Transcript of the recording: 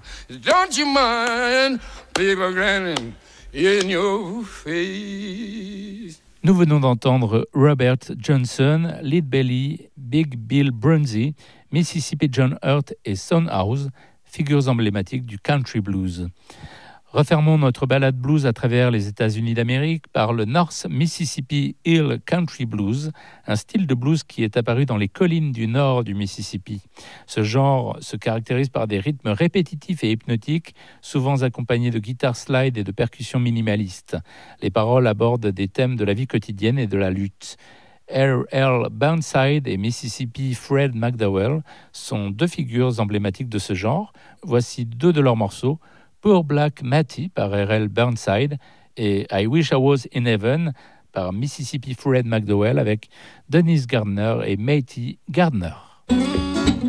Don't you mind people grinning in your face? Nous venons d'entendre Robert Johnson, Lead Belly, Big Bill Brunsey, Mississippi John Hurt et Son House, figures emblématiques du country blues. Refermons notre balade blues à travers les États-Unis d'Amérique par le North Mississippi Hill Country Blues, un style de blues qui est apparu dans les collines du nord du Mississippi. Ce genre se caractérise par des rythmes répétitifs et hypnotiques, souvent accompagnés de guitare slide et de percussions minimalistes. Les paroles abordent des thèmes de la vie quotidienne et de la lutte. R.L. Burnside et Mississippi Fred McDowell sont deux figures emblématiques de ce genre. Voici deux de leurs morceaux. Poor Black Matty par R.L. Burnside et I Wish I Was in Heaven par Mississippi Fred McDowell avec Dennis Gardner et Matty Gardner.